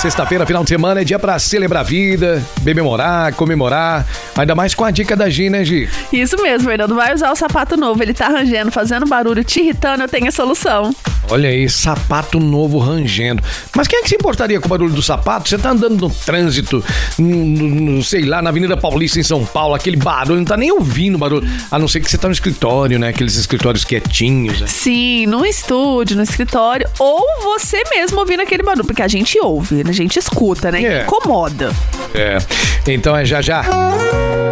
Sexta-feira, final de semana, é dia pra celebrar a vida, comemorar, ainda mais com a dica da Gi, né, Gi? Isso mesmo, Fernando. Vai usar o sapato novo, ele tá rangendo, fazendo barulho, te irritando, eu tenho a solução. Olha aí, sapato novo rangendo. Mas quem é que se importaria com o barulho do sapato? Você tá andando no trânsito, sei lá, na Avenida Paulista em São Paulo, aquele barulho, não tá nem ouvindo o barulho. A não ser que você tá no escritório, né? Aqueles escritórios quietinhos. Né? Sim, no estúdio, no escritório, ou você mesmo ouvindo aquele barulho, porque a gente ouve, a gente escuta, né? Incomoda. Então é já.